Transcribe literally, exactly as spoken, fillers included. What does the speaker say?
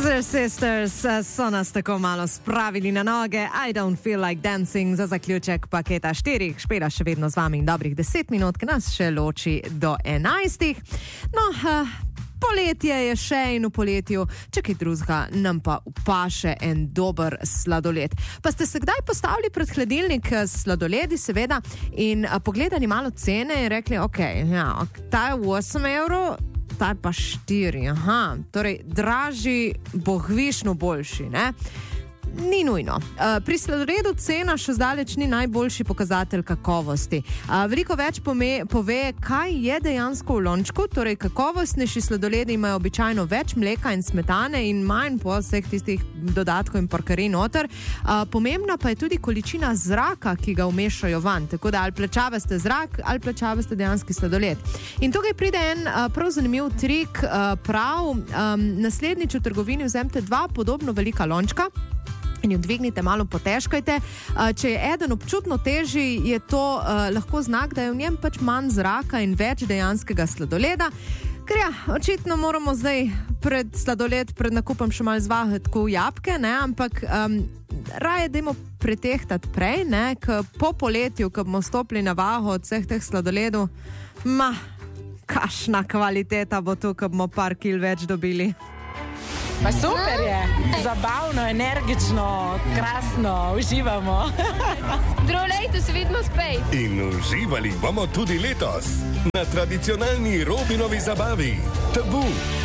Scissor Sisters so nas tako malo spravili na noge. I don't feel like dancing za zaključek paketa štirih. Špela še vedno z vami in dobrih deset minut, ki nas še loči do enajstih. No, uh, poletje je še in v poletju, če kaj drugega, nam pa upaše en dober sladoled. Pa ste se kdaj postavili pred hladilnik s sladoledi, seveda, in uh, pogledali malo cene in rekli, ok, ja, ta je osem evrov, ta je pa štiri, aha, torej dražji bo hvišno boljši, ne? Ni nujno. Pri sladoledu cena še zdaleč ni najboljši pokazatelj kakovosti. Veliko več pome, pove, kaj je dejansko v lončku, torej kakovostnejši sladoledi imajo običajno več mleka in smetane in manj po vseh tistih dodatkov in porkarij noter. Pomembna pa je tudi količina zraka, ki ga vmešajo van, tako da ali plačavate zrak, ali plačavate dejanski sladoled. In tukaj pride en prav zanimiv trik, prav, naslednjič v trgovini vzemite dva podobno velika lončka in jo dvignite, malo potežkajte. Če je eden občutno težji, je to uh, lahko znak, da je v njem pač manj zraka in več dejanskega sladoleda. Ker ja, očitno moramo zdaj pred sladoled, pred nakupom še malo zvahati tako jabke, ne, ampak um, raje dajmo pretehtati prej, ne, k po poletju, ko bomo stopili na vaho od vseh teh sladoledov, ma, kakšna kvaliteta bo tu, ko bomo par kil več dobili. Pa super je, zabavno, energično, krasno, uživamo. Drugo leto se vidimo spet. In uživali bomo tudi letos na tradicionalni Robinovi zabavi. Tabu.